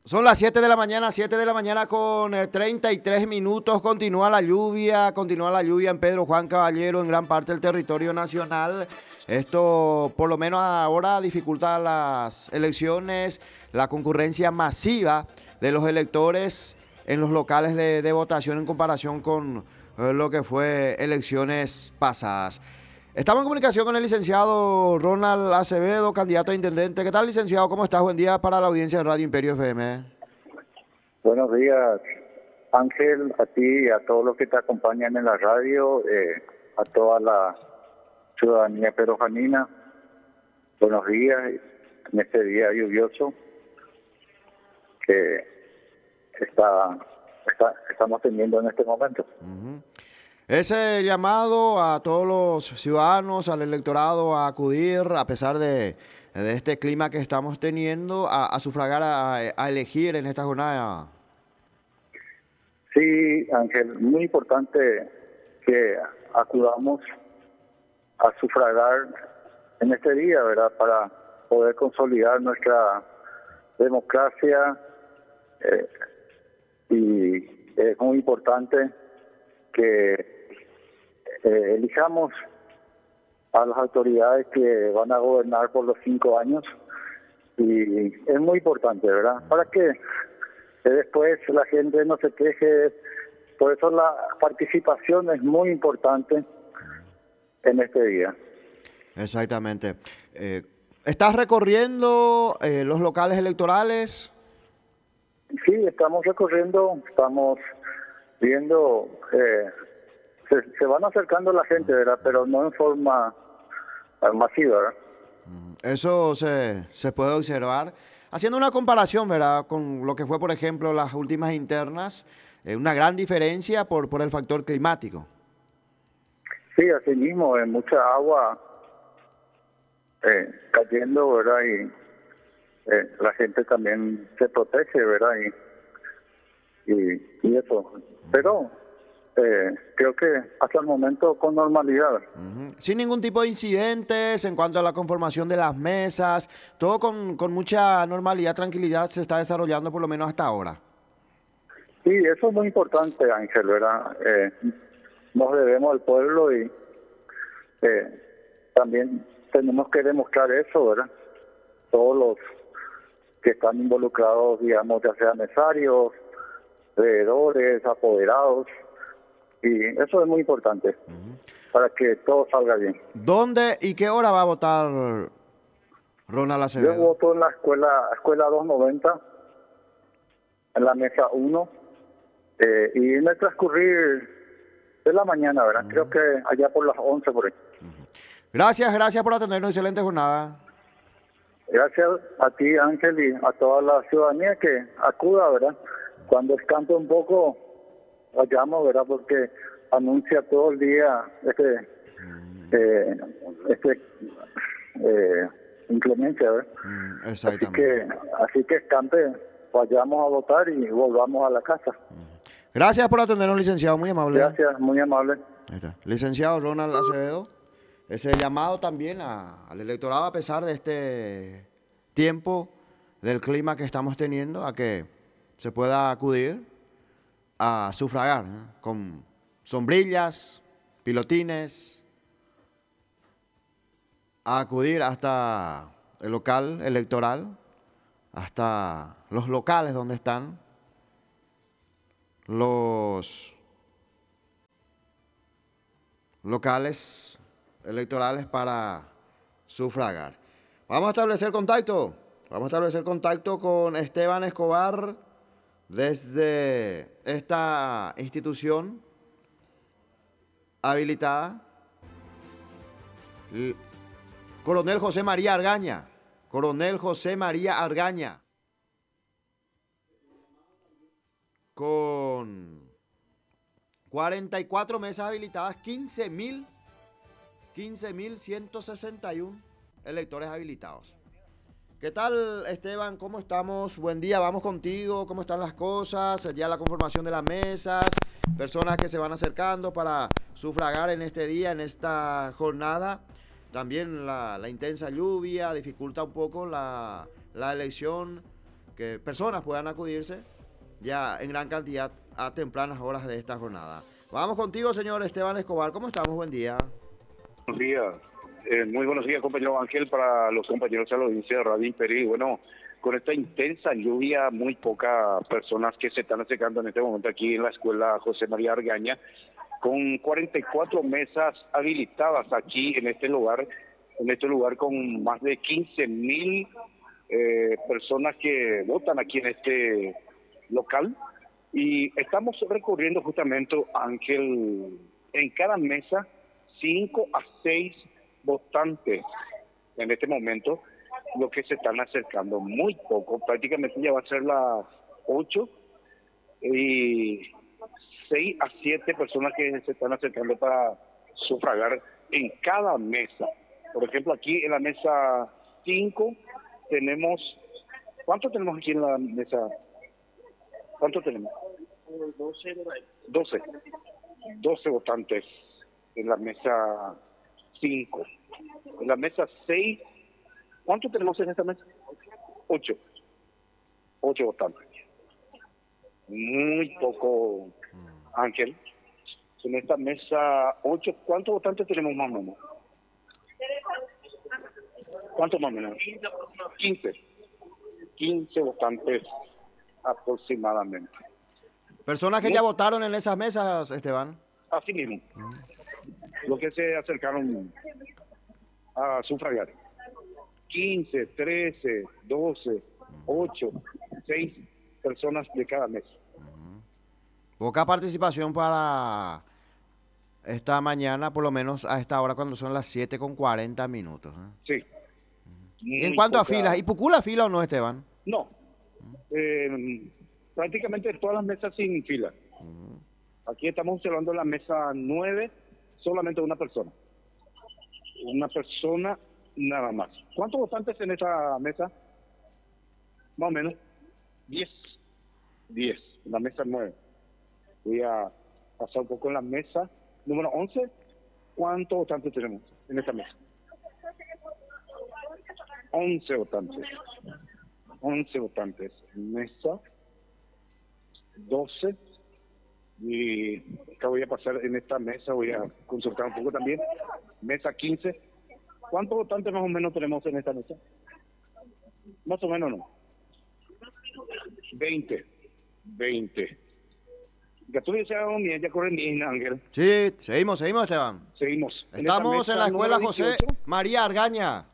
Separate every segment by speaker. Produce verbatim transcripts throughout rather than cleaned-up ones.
Speaker 1: Son las siete de la mañana, siete de la mañana con eh, treinta y tres minutos. Continúa la lluvia, continúa la lluvia en Pedro Juan Caballero, en gran parte del territorio nacional. Esto, por lo menos ahora, dificulta las elecciones, la concurrencia masiva de los electores en los locales de, de votación en comparación con eh, lo que fue elecciones pasadas. Estamos en comunicación con el licenciado Ronald Acevedo, candidato a intendente. ¿Qué tal, licenciado? ¿Cómo estás? Buen día para la audiencia de Radio Imperio F M.
Speaker 2: Buenos días, Ángel, a ti y a todos los que te acompañan en la radio, eh, a toda la ciudadanía perujanina. Buenos días en este día lluvioso que está, está, estamos teniendo en este momento.
Speaker 1: Uh-huh. Ese llamado a todos los ciudadanos, al electorado, a acudir, a pesar de, de este clima que estamos teniendo, a, a sufragar, a, a elegir en esta jornada.
Speaker 2: Sí, Ángel, muy importante que acudamos a sufragar en este día, ¿verdad? Para poder consolidar nuestra democracia eh, y es muy importante que eh, elijamos a las autoridades que van a gobernar por los cinco años y es muy importante, ¿verdad? Para que que después la gente no se queje. Por eso la participación es muy importante en este día.
Speaker 1: Exactamente. Eh, ¿Estás recorriendo eh, los locales electorales?
Speaker 2: Sí, estamos recorriendo, estamos viendo, eh, se, se van acercando la gente, ¿verdad? Pero no en forma masiva, ¿verdad?
Speaker 1: Eso se, se puede observar. Haciendo una comparación, ¿verdad?, con lo que fue, por ejemplo, las últimas internas, eh, una gran diferencia por, por el factor climático.
Speaker 2: Sí, así mismo, hay mucha agua eh, cayendo, ¿verdad? Y eh, la gente también se protege, ¿verdad? Y, y, y eso. Pero eh, creo que hasta el momento con normalidad.
Speaker 1: Uh-huh. Sin ningún tipo de incidentes en cuanto a la conformación de las mesas, todo con, con mucha normalidad, tranquilidad se está desarrollando por lo menos hasta ahora.
Speaker 2: Sí, eso es muy importante, Ángel, ¿verdad? Eh, nos debemos al pueblo y eh, también tenemos que demostrar eso, ¿verdad? Todos los que están involucrados, digamos, ya sean mesarios, veedores, apoderados, y eso es muy importante uh-huh. para que todo salga bien.
Speaker 1: ¿Dónde y qué hora va a votar Ronald Acevedo?
Speaker 2: Yo voto en la escuela, escuela doscientos noventa, en la mesa uno, eh, y en el transcurrir de la mañana, ¿verdad? Uh-huh. Creo que allá por las once por ahí.
Speaker 1: Uh-huh. Gracias, gracias por atendernos. Excelente jornada.
Speaker 2: Gracias a ti, Ángel, y a toda la ciudadanía que acuda, ¿verdad? Cuando escampe un poco, vayamos, ¿verdad? Porque anuncia todo el día este, uh-huh. eh, este eh, inclemencia, ¿verdad?
Speaker 1: Uh-huh.
Speaker 2: Así que, así que escampe, vayamos a votar y volvamos a la casa.
Speaker 1: Uh-huh. Gracias por atendernos, licenciado, muy amable.
Speaker 2: Gracias, muy amable.
Speaker 1: Ahí está. Licenciado Ronald Acevedo. Ese llamado también a, al electorado, a pesar de este tiempo del clima que estamos teniendo, a que se pueda acudir a sufragar, ¿eh?, con sombrillas, pilotines, a acudir hasta el local electoral, hasta los locales donde están los locales electorales para sufragar. Vamos a establecer contacto. Vamos a establecer contacto con Esteban Escobar desde esta institución habilitada. El Coronel José María Argaña. Coronel José María Argaña. Con cuarenta y cuatro mesas habilitadas, quince mil ciento sesenta y uno electores habilitados. ¿Qué tal, Esteban? ¿Cómo estamos? Buen día, vamos contigo. ¿Cómo están las cosas? Ya la conformación de las mesas, personas que se van acercando para sufragar en este día, en esta jornada. También la, la intensa lluvia dificulta un poco la, la elección que personas puedan acudirse ya en gran cantidad a tempranas horas de esta jornada. Vamos contigo, señor Esteban Escobar. ¿Cómo estamos? Buen día.
Speaker 3: Buenos días. Eh, muy buenos días, compañero Ángel, para los compañeros de la audiencia de Radio Imperi. Bueno, con esta intensa lluvia, muy pocas personas que se están acercando en este momento aquí en la escuela José María Argaña, con cuarenta y cuatro mesas habilitadas aquí en este lugar, en este lugar con más de quince mil eh, personas que votan aquí en este local. Y estamos recorriendo justamente, Ángel, en cada mesa, cinco a seis votantes en este momento, lo que se están acercando, muy poco, prácticamente ya va a ser las ocho, y seis a siete personas que se están acercando para sufragar en cada mesa. Por ejemplo, aquí en la mesa cinco tenemos, ¿cuánto tenemos aquí en la mesa? ¿Cuánto tenemos? doce. doce votantes en la mesa cinco. En la mesa seis, ¿cuánto tenemos en esta mesa? ocho. ocho votantes. Muy poco, Ángel. En esta mesa ocho, ¿cuántos votantes tenemos más o menos? ¿Cuántos más o menos? quince. quince votantes aproximadamente.
Speaker 1: Personas que
Speaker 3: Muy...
Speaker 1: ya votaron en esas mesas, Esteban.
Speaker 3: Así mismo. Mm. Los que se acercaron a sufragar. quince, trece, doce, ocho, seis personas de cada mes.
Speaker 1: Poca participación para esta mañana, por lo menos a esta hora cuando son las siete con cuarenta minutos. ¿eh?
Speaker 3: Sí.
Speaker 1: ¿Y en cuanto poca... a filas? ¿Y Pucula fila o no, Esteban?
Speaker 3: No. Eh, prácticamente todas las mesas sin fila. Uh-huh. Aquí estamos observando la mesa nueve, solamente una persona. Una persona nada más. ¿Cuántos votantes en esta mesa? Más o menos. diez. diez. La mesa nueve. Voy a pasar un poco en la mesa número once. ¿Cuántos votantes tenemos en esta mesa? once votantes. once votantes. Mesa doce. Y acá voy a pasar en esta mesa, voy a consultar un poco también. Mesa quince. ¿Cuántos votantes más o menos tenemos en esta mesa? Más o menos no. veinte. veinte. Ya tú dices, bien, ya corren bien, Ángel.
Speaker 1: Sí, seguimos, seguimos, Esteban.
Speaker 3: Seguimos.
Speaker 1: Estamos en, en la escuela José María Argaña.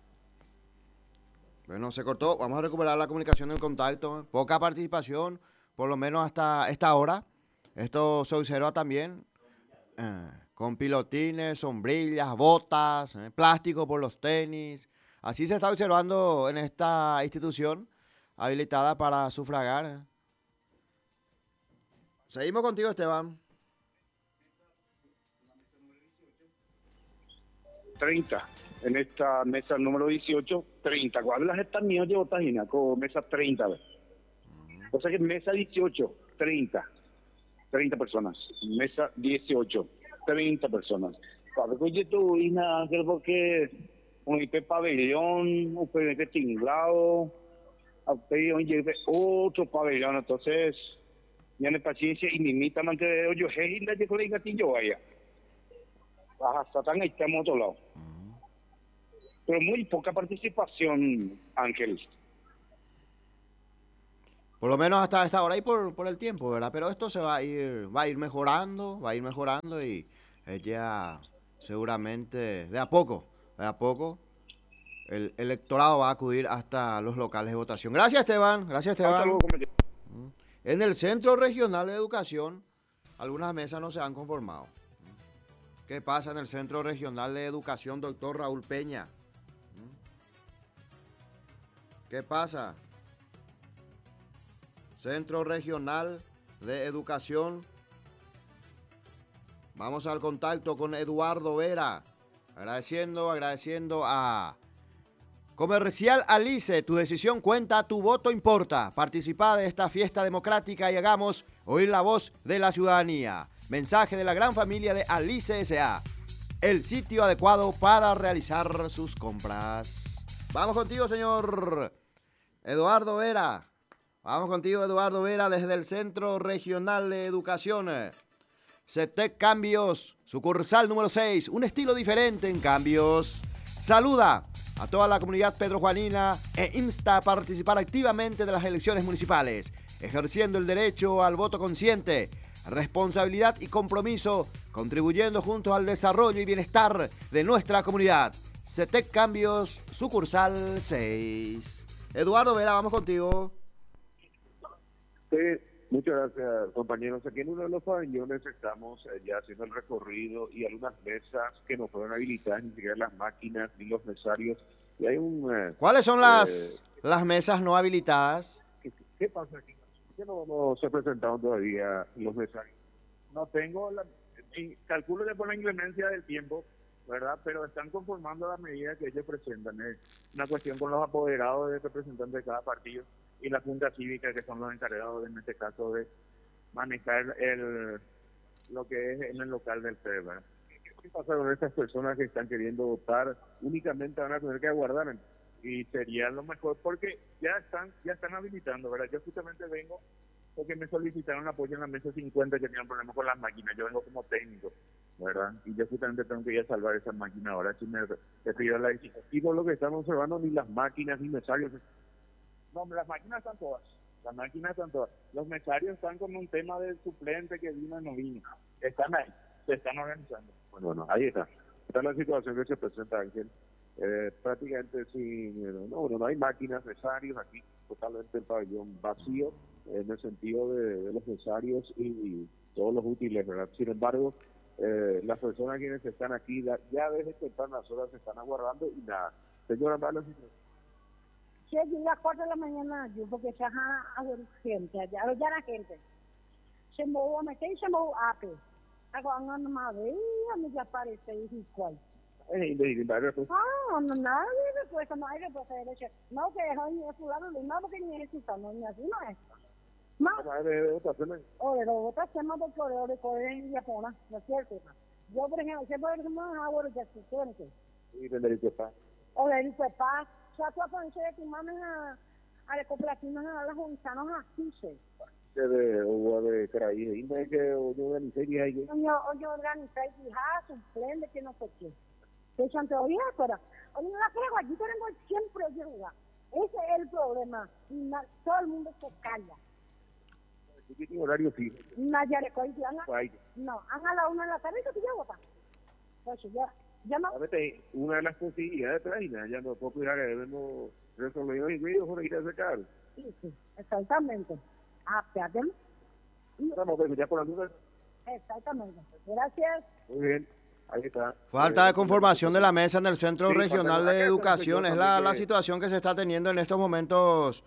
Speaker 1: Bueno, se cortó. Vamos a recuperar la comunicación del contacto. Poca participación, por lo menos hasta esta hora. Esto se observa también eh, con pilotines, sombrillas, botas, eh, plástico por los tenis. Así se está observando en esta institución habilitada para sufragar. Seguimos contigo, Esteban.
Speaker 3: treinta. En esta mesa número dieciocho, treinta. ¿Cuáles están míos de botajina? Con mesa treinta. ¿ves? O sea que mesa dieciocho, treinta. treinta personas. Mesa dieciocho, treinta personas. Para que yo tuve nada, porque un I P pabellón, un P P tinglado, otro pabellón, entonces, ya no hay paciencia y limita mantener de hoyo, hey, la de colega gatillo vaya. Hasta tan ahí estamos a otro lado. Pero muy poca participación, Ángel.
Speaker 1: Por lo menos hasta esta hora y por, por el tiempo, ¿verdad? Pero esto se va a ir, va a ir mejorando, va a ir mejorando y ella seguramente de a poco, de a poco, el electorado va a acudir hasta los locales de votación. Gracias, Esteban. Gracias, Esteban.
Speaker 3: Luego,
Speaker 1: en el Centro Regional de Educación, algunas mesas no se han conformado. ¿Qué pasa en el Centro Regional de Educación, doctor Raúl Peña? ¿Qué pasa? Centro Regional de Educación. Vamos al contacto con Eduardo Vera. Agradeciendo, agradeciendo a Comercial Alice. Tu decisión cuenta, tu voto importa. Participa de esta fiesta democrática y hagamos oír la voz de la ciudadanía. Mensaje de la gran familia de Alice S A. El sitio adecuado para realizar sus compras. Vamos contigo, señor Eduardo Vera. Vamos contigo, Eduardo Vera, desde el Centro Regional de Educación. CETEC Cambios, sucursal número seis, un estilo diferente en cambios. Saluda a toda la comunidad pedrojuanina e insta a participar activamente de las elecciones municipales, ejerciendo el derecho al voto consciente, responsabilidad y compromiso, contribuyendo juntos al desarrollo y bienestar de nuestra comunidad. CETEC Cambios, sucursal seis. Eduardo Vera, vamos contigo.
Speaker 4: Sí, muchas gracias, compañeros. Aquí en uno de los pabellones estamos eh, ya haciendo el recorrido y algunas mesas que no fueron habilitadas, ni siquiera las máquinas ni los mesarios. Y hay un... Eh,
Speaker 1: ¿Cuáles son las, eh, las mesas no habilitadas?
Speaker 4: ¿Qué, qué pasa aquí? ¿Por qué no, no se presentaron todavía los mesarios? No tengo la... Calculo que por la inclemencia del tiempo, ¿verdad? Pero están conformando la medida que ellos presentan. Es una cuestión con los apoderados de representantes de cada partido y la Junta Cívica, que son los encargados en este caso de manejar el lo que es en el local del P E, ¿verdad? ¿Qué pasa con estas personas que están queriendo votar? Únicamente van a tener que aguardar, y sería lo mejor porque ya están ya están habilitando, ¿verdad? Yo justamente vengo porque me solicitaron apoyo en la mesa cincuenta que tenían problemas con las máquinas. Yo vengo como técnico, ¿verdad? Y yo justamente tengo que ir a salvar esa máquina ahora. Si me he pedido la decisión. Y por lo que estamos observando, ni las máquinas ni mesarios. No, las máquinas están todas. Las máquinas están todas. Los mesarios están con un tema del suplente que vino y no vino. Están ahí, se están organizando. Bueno, bueno, ahí está. Esta es la situación que se presenta, Ángel. Eh, prácticamente sin... No, bueno, no hay máquinas, mesarios aquí. Totalmente el pabellón vacío en el sentido de, de los mesarios y, y todos los útiles, ¿verdad? Sin embargo, eh, las personas quienes están aquí ya, ya desde tempranas horas se están aguardando y nada. Señora Mala,
Speaker 5: Sí, allí a las cuatro de la mañana, yo porque se ha habido gente, allá ya la gente. Se movió a meter y se movió a pe. Agora não uma vez, a mí ya aparece y cuál.
Speaker 4: Eh, de, de, de, pues.
Speaker 5: Ah, no, nada de respuesta, no hay respuesta. No, que es hoy es fulano, no, porque ni es no, ni así no es. Más. O de los otros temas del correo de Corea y Japón, ¿no es cierto? Yo, por ejemplo, siempre decimos ahora de asistente.
Speaker 4: Y de derecho paz.
Speaker 5: O de derecho paz. Ya tú apareces de tu mano a a las cooperativas a las juntanos aquí, sí.
Speaker 4: De o de Caraí, dime que yo organicé y ahí.
Speaker 5: Yo yo organicé y ja, sorprende que no sé qué. Que son teoría, pero oye, la creo, allí tenemos siempre ayuda. Ese es el problema. Todo el mundo se calla.
Speaker 4: ¿Qué tiene horario fijo?
Speaker 5: Nadie le coge, no, hagan a la una de la tarde y que ya vota. Pues ya, ya no.
Speaker 4: A ver, una de las posibilidades de traer, ya no puedo cuidar que debemos resolver y medio por ir a sacar.
Speaker 5: Sí, sí, exactamente. Ah, espérate.
Speaker 4: Vamos a ver, ya por la duda.
Speaker 5: Exactamente. Gracias.
Speaker 4: Muy bien. Ahí está.
Speaker 1: Falta de conformación de la mesa en el Centro
Speaker 4: Sí,
Speaker 1: Regional de Educación. Es la, la situación que se está teniendo en estos momentos.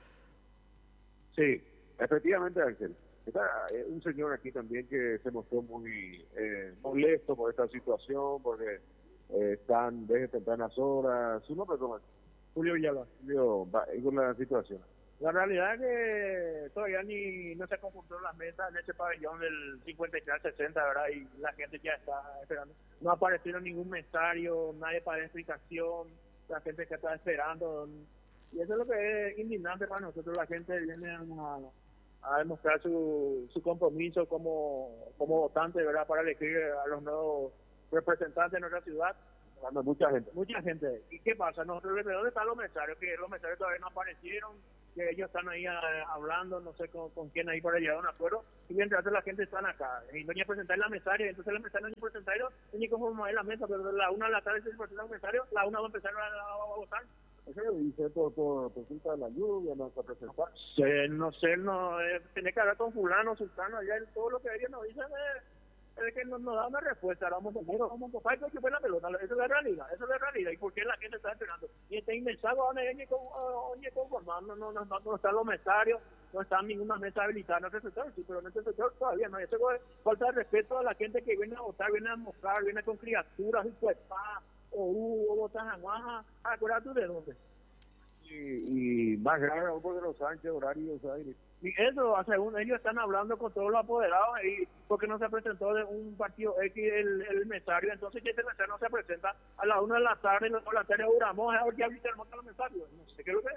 Speaker 4: Sí, efectivamente, Ángel. Está eh, un señor aquí también que se mostró muy eh, molesto por esta situación, porque eh, están desde tempranas horas. ¿Su nombre cómo es?
Speaker 6: Julio Villalba.
Speaker 4: Julio, va, con la situación.
Speaker 6: La realidad es que todavía ni no se confundieron las mesas en ese pabellón del cincuenta y tres sesenta, ¿verdad? Y la gente ya está esperando. No aparecieron ningún mensaje, nadie para explicación, la gente que está esperando. Y eso es lo que es indignante para nosotros. La gente viene a, a demostrar su, su compromiso como, como votante, ¿verdad? Para elegir a los nuevos representantes de nuestra ciudad.
Speaker 4: Cuando mucha gente.
Speaker 6: Mucha gente. ¿Y qué pasa? Nosotros le dónde están los mensajes, que los mensajes todavía no aparecieron, que ellos están ahí a, hablando, no sé con, con quién ahí para llegar a un acuerdo, y mientras la gente está acá, y venía a presentar la mesaria, entonces la mesaria no es presentario, ni como es la mesa, pero a la una de la tarde se presenta un mesario, la una va a empezar a, a, a votar.
Speaker 4: Eso lo dice por, por, por culpa de la lluvia, no se presentar.
Speaker 6: Sí, no sé, no, eh, tiene que hablar con fulano, sultano, allá todo lo que ellos nos dicen es... es que nos, nos da una respuesta, ahora vamos a poner, vamos a empezar, que fue la pelota, eso es la realidad, eso es la realidad, y por qué la gente está esperando, y este inmensaje, donde hay que conformar, no, no, no, no están los mesarios, no está ninguna mesa habilitada en este sector, sí, pero en este sector todavía no, eso es falta de respeto a la gente que viene a votar, viene a mostrar, viene con criaturas, y pues, pa, o hubo, botas aguajas, acuérdate de dónde.
Speaker 4: Y, y más grave aún porque los Sánchez horarios aire.
Speaker 6: Y eso, según ellos están hablando con todos los apoderados y porque no se presentó de un partido X el, el mesario, entonces que ese mesario no se presenta a la una de la tarde, y la tarde duramos a ver qué ahorita el monta los mesarios, no sé qué es lo que es.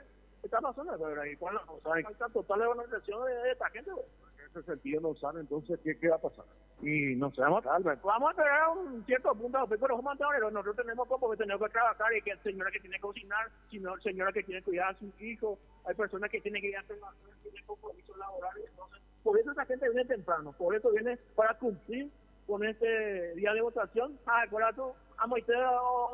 Speaker 6: ¿Qué está pasando? Pero ahí, ¿cuál no saben? Falta total de organización de, de esta gente, güey.
Speaker 4: En ese sentido no saben, entonces, ¿qué, qué va a pasar? Y no se vamos a
Speaker 6: Vamos a esperar a un cierto punto, pero nosotros tenemos como que tenemos que trabajar, y que hay señora que tiene que cocinar, sino señora que tiene que cuidar a sus hijos, hay personas que tienen que ir a hacer una tienen compromisos laborales, entonces, por eso esa gente viene temprano, por eso viene para cumplir con este día de votación. Ah, acuérdate, a Moiteo